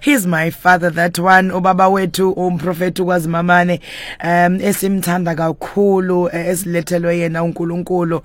He's my father, that one. Ubaba wethu umprofeti kwaZimamane esimthanda kakhulu esilethelwe yena uNkulunkulu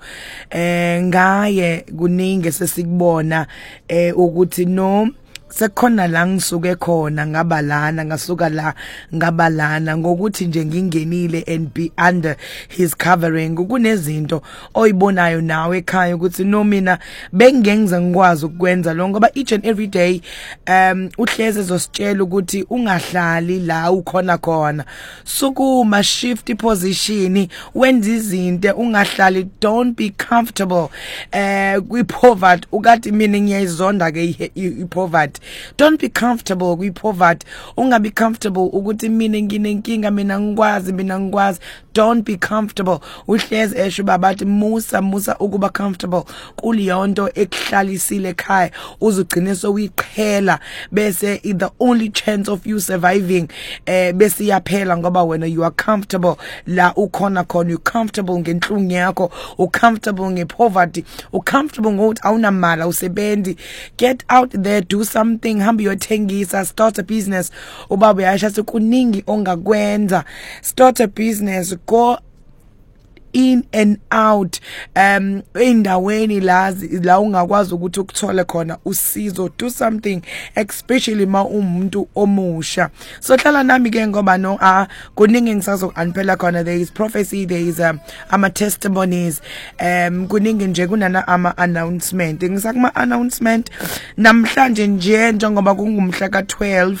ngaye kuningi sesikubona ukuthi no sekhona la ngisuke khona ngabalana ngasuka la ngabalana ngokuthi nje ngingenile and be under his covering kunezinto oyibonayo nawe ekhaya ukuthi no mina bengengize ngikwazi ukwenza lo ngoba each and every day uhleze ezositshela ukuthi ungahlali la ukhona khona sukuma shift position wenza izinto ungahlali, don't be comfortable kwi poverty ukathi mina ngiyayizonda ke i poverty. Don't be comfortable with poverty. Ungabe comfortable ukuthi mina nginenkinga mina ngikwazi. Don't be comfortable. Uhlezi esho babathi musa ukuba comfortable kuliyonto ekuhlalisile ekhaya uzugcine sowiqhela bese the only chance of you surviving bese iyaphela ngoba wena you are comfortable la ukhona khona, you comfortable ngenhlungu yakho, u comfortable ngepoverty, u comfortable ngokuthi awunamali usebenzi. Get out there, do something, hambe yothengisa, start a business. Ubaba yasha sekuningi ongakwenza. Start a business, go in and out endaweni la ungakwazi ukuthi ukuthole khona usizo. Do something, especially ma umuntu omusha. So hlala nami ke ngoba no kuningi ngisazo unphela khona. There is prophecy, there is ama testimonies, kuningi nje kunana ama announcement. Ngisakuma announcement namhlanje nje njengoba kungumhla ka12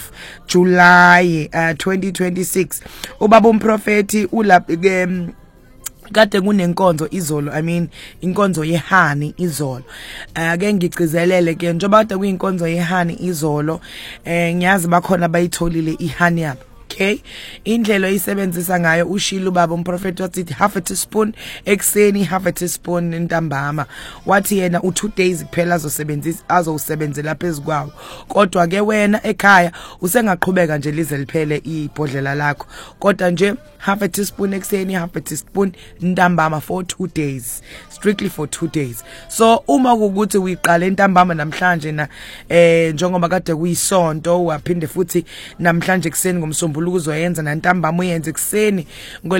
July 2026 ubaba umprofeti ulapha kade kunenkonzo izolo, inkonzo yehani izolo. Ake ngigcizelele ke njengoba kade kuyinkonzo yehani izolo, ngiyazi bakhona bayitholile ihani yabo. Okay, indlela isebenzisa ngayo ushilo baba umprofeti wathi half a teaspoon ekseni, half a teaspoon ntambama. Wathi yena u2 days kuphela azosebenzela phezukwawo. Kodwa ke wena ekhaya usengaqhubeka nje lize liphele ibhodlela lakho. Kodwa nje half a teaspoon ekseni, half a teaspoon ntambama for 2 days. Strictly for 2 days. So uma ukuthi uyiqala entambama namhlanje na njengoba kade kuyisonto waphinde futhi namhlanje ekseni ngomsombuluko uzoyenza nantambama uyenze ekseni